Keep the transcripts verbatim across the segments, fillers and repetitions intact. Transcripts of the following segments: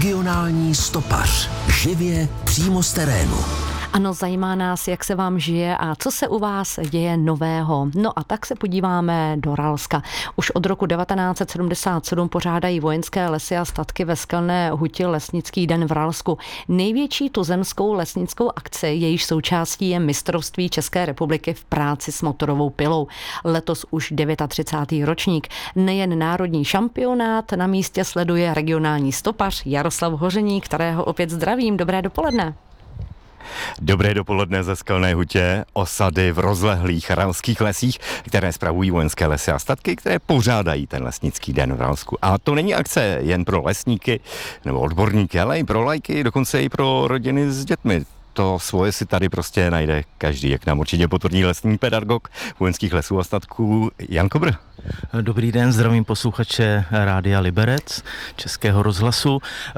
Regionální stopař. Živě přímo z terénu. Ano, zajímá nás, jak se vám žije a co se u vás děje nového. No a tak se podíváme do Ralska. Už od roku devatenáct set sedmdesát sedm pořádají Vojenské lesy a statky ve Skalné huti Lesnický den v Ralsku. Největší tuzemskou lesnickou akci, jejíž součástí je mistrovství České republiky v práci s motorovou pilou. Letos už třicátý devátý ročník. Nejen národní šampionát na místě sleduje regionální stopař Jaroslav Hořeník, kterého opět zdravím. Dobré dopoledne. Dobré dopoledne ze Skalné hutě, osady v rozlehlých ralských lesích, které spravují Vojenské lesy a statky, které pořádají ten lesnický den v Ralsku. A to není akce jen pro lesníky nebo odborníky, ale i pro lajky, dokonce i pro rodiny s dětmi. To svoje si tady prostě najde každý, jak nám určitě potvrdí lesní pedagog Vojenských lesů a statků Jan Kobr. Dobrý den, zdravím posluchače Rádia Liberec, Českého rozhlasu.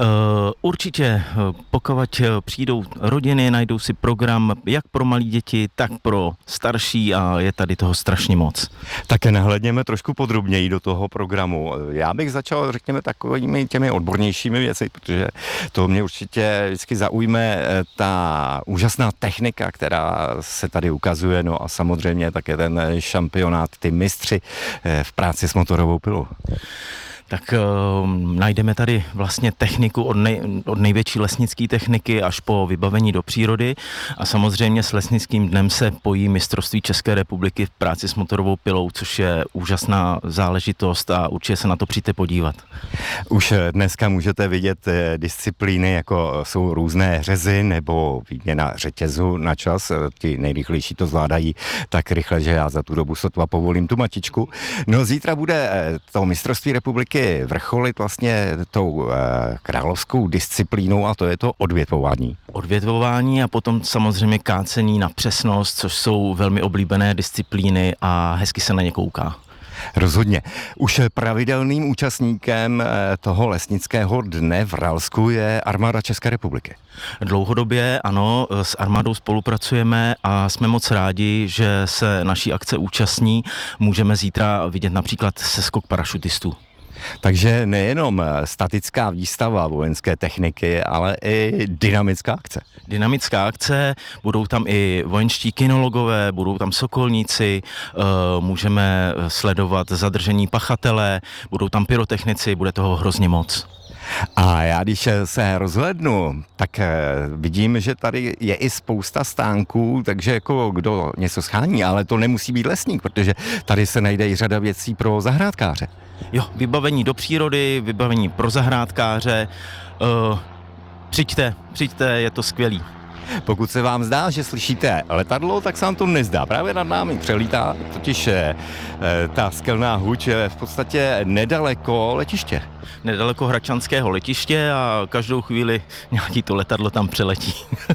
Určitě pokud přijdou rodiny, najdou si program jak pro malé děti, tak pro starší a je tady toho strašně moc. Také nahlédněme trošku podrobněji do toho programu. Já bych začal, řekněme, takovými těmi odbornějšími věci, protože to mě určitě vždycky zaujme ta úžasná technika, která se tady ukazuje, no a samozřejmě také ten šampionát, ty mistři v práci s motorovou pilou. Tak uh, najdeme tady vlastně techniku od, nej, od největší lesnické techniky až po vybavení do přírody a samozřejmě s lesnickým dnem se pojí mistrovství České republiky v práci s motorovou pilou, což je úžasná záležitost a určitě se na to přijďte podívat. Už dneska můžete vidět disciplíny, jako jsou různé řezy nebo výměna řetězu na čas. Ti nejrychlejší to zvládají tak rychle, že já za tu dobu sotva povolím tu matičku. No zítra bude to mistrovství republiky vrcholit vlastně tou e, královskou disciplínou a to je to odvětvování. Odvětvování a potom samozřejmě kácení na přesnost, což jsou velmi oblíbené disciplíny a hezky se na ně kouká. Rozhodně. Už pravidelným účastníkem toho lesnického dne v Ralsku je Armáda České republiky. Dlouhodobě ano, s armádou spolupracujeme a jsme moc rádi, že se naší akce účastní. Můžeme zítra vidět například seskok parašutistů. Takže nejenom statická výstava vojenské techniky, ale i dynamická akce. Dynamická akce, budou tam i vojenští kinologové, budou tam sokolníci, můžeme sledovat zadržení pachatele, budou tam pyrotechnici, bude toho hrozně moc. A já když se rozhlédnu, tak vidím, že tady je i spousta stánků, takže jako kdo něco schání, ale to nemusí být lesník, protože tady se najde i řada věcí pro zahrádkáře. Jo, vybavení do přírody, vybavení pro zahrádkáře, uh, přijďte, přijďte, je to skvělý. Pokud se vám zdá, že slyšíte letadlo, tak se vám to nezdá. Právě nad námi přelítá totiž e, ta Skalná huť je v podstatě nedaleko letiště. Nedaleko hradčanského letiště a každou chvíli nějaký to letadlo tam přeletí.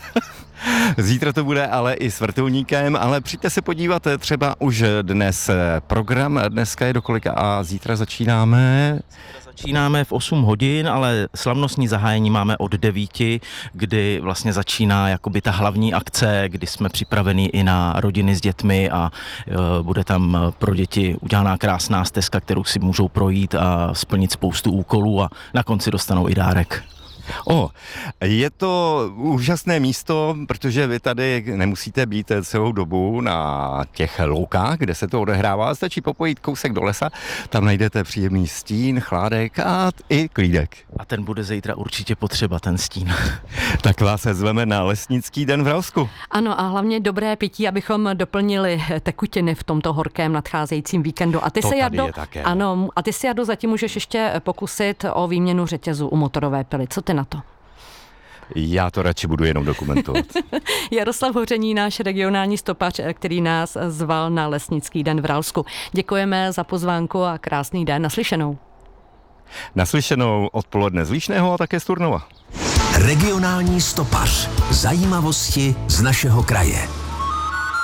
Zítra to bude ale i s vrtulníkem, ale přijďte se podívat třeba už dnes program. Dneska je do kolika a zítra začínáme? Začínáme v osm hodin, ale slavnostní zahájení máme od devíti, kdy vlastně začíná jakoby ta hlavní akce, kdy jsme připraveni i na rodiny s dětmi a e, bude tam pro děti udělaná krásná stezka, kterou si můžou projít a splnit spoustu úkolů a na konci dostanou i dárek. O, je to úžasné místo, protože vy tady nemusíte být celou dobu na těch loukách, kde se to odehrává. Stačí popojít kousek do lesa, tam najdete příjemný stín, chládek a i klídek. A ten bude zítra určitě potřeba, ten stín. Tak vás zveme na lesnický den v Ralsku. Ano a hlavně dobré pití, abychom doplnili tekutiny v tomto horkém nadcházejícím víkendu. A ty to se, tady Jardo, je také. Ano, a ty si, Jardo, zatím můžeš ještě pokusit o výměnu řetězu u motorové pily. Co ty na to? Já to radši budu jenom dokumentovat. Jaroslav Hořeník, náš regionální stopař, který nás zval na lesnický den v Ralsku. Děkujeme za pozvánku a krásný den. Naslyšenou. Naslyšenou odpoledne z Líšného a také z Turnova. Regionální stopař. Zajímavosti z našeho kraje.